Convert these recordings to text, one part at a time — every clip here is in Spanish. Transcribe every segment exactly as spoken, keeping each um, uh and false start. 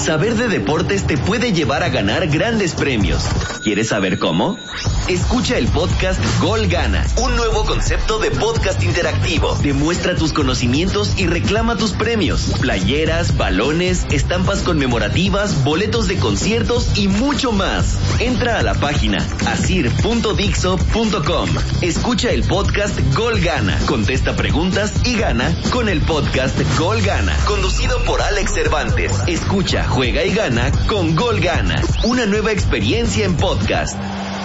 Saber de deportes te puede llevar a ganar grandes premios. ¿Quieres saber cómo? Escucha el podcast Gol Gana, un nuevo concepto de podcast interactivo. Demuestra tus conocimientos y reclama tus premios. Playeras, balones, estampas conmemorativas, boletos de conciertos y mucho más. Entra a la página asir punto dixo punto com. Escucha el podcast Gol Gana. Contesta preguntas y gana con el podcast Gol Gana, conducido por Alex Cervantes. Escucha, juega y gana con Gol Gana. Una nueva experiencia en podcast.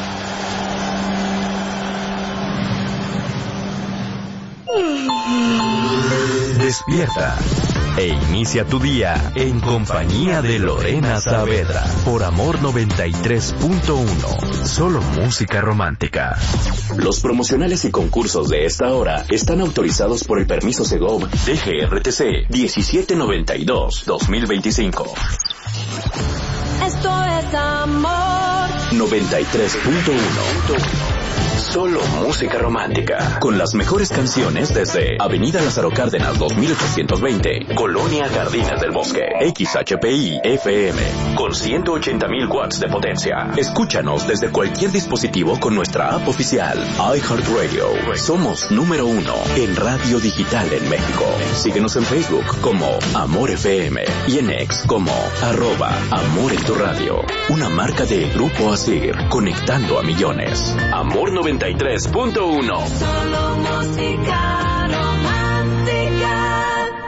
Despierta e inicia tu día en compañía de Lorena Saavedra por Amor noventa y tres punto uno. Solo música romántica. Los promocionales y concursos de esta hora están autorizados por el permiso Segov D G R T C diecisiete noventa y dos dos mil veinticinco. Esto es Amor noventa y tres punto uno. Solo música romántica, con las mejores canciones desde Avenida Lázaro Cárdenas dos mil ochocientos veinte, Colonia Jardines del Bosque, X H P I F M, con ciento ochenta mil watts de potencia. Escúchanos desde cualquier dispositivo con nuestra app oficial, iHeartRadio. Somos número uno en radio digital en México. Síguenos en Facebook como Amor F M y en X como arroba Amor en tu radio. Una marca de Grupo Asir, conectando a millones. Amor noventa y tres punto uno. Solo música romántica.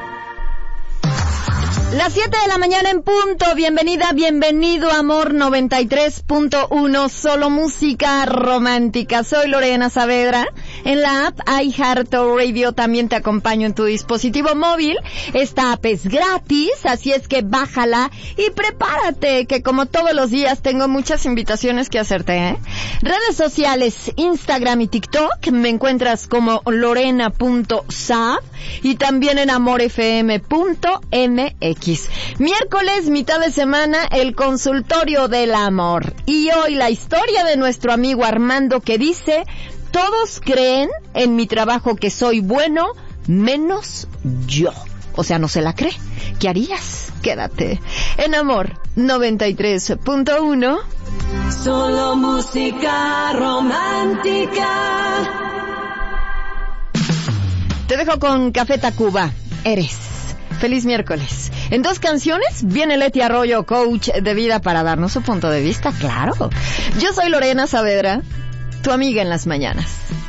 Las siete de la mañana en punto. Bienvenida, bienvenido a Amor noventa y tres punto uno. Solo música romántica. Soy Lorena Saavedra. En la app iHeartRadio también te acompaño en tu dispositivo móvil. Esta app es gratis, así es que bájala y prepárate, que como todos los días tengo muchas invitaciones que hacerte, ¿eh? Redes sociales, Instagram y TikTok, me encuentras como lorena punto saab y también en amor f m punto m x. Miércoles, mitad de semana, el consultorio del amor. Y hoy la historia de nuestro amigo Armando, que dice: todos creen en mi trabajo que soy bueno, menos yo. O sea, no se la cree. ¿Qué harías? Quédate en Amor noventa y tres punto uno. Solo música romántica. Te dejo con Café Tacuba. Eres. Feliz miércoles. En dos canciones viene Leti Arroyo, coach de vida, para darnos su punto de vista, claro. Yo soy Lorena Saavedra, tu amiga en las mañanas.